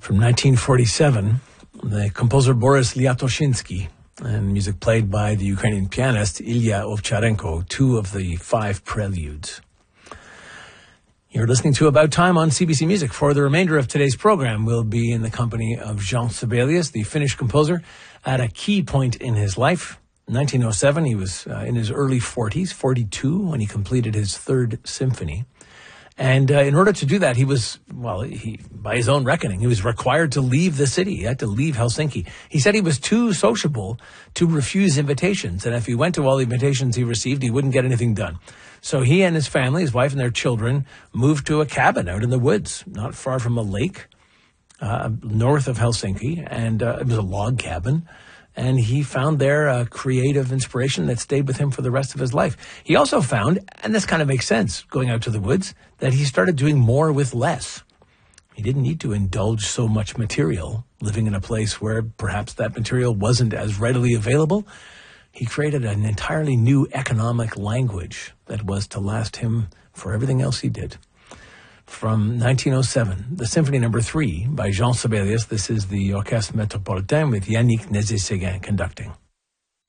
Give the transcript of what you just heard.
From 1947, the composer Boris Liatoshinsky, and music played by the Ukrainian pianist Ilya Ovcharenko, 2 of the 5 preludes. You're listening to About Time on CBC Music. For the remainder of today's program, we'll be in the company of Jean Sibelius, the Finnish composer, at a key point in his life. In 1907, he was in his early 40s, 42, when he completed his 3rd symphony. And in order to do that, he was, by his own reckoning, he was required to leave the city. He had to leave Helsinki. He said he was too sociable to refuse invitations. And if he went to all the invitations he received, he wouldn't get anything done. So he and his family, his wife and their children, moved to a cabin out in the woods, not far from a lake, north of Helsinki. And it was a log cabin. And he found there a creative inspiration that stayed with him for the rest of his life. He also found, and this kind of makes sense, going out to the woods, that he started doing more with less. He didn't need to indulge so much material, living in a place where perhaps that material wasn't as readily available. He created an entirely new economic language that was to last him for everything else he did. From 1907, the Symphony No. 3 by Jean Sibelius. This is the Orchestre Métropolitain with Yannick Nézet-Séguin conducting.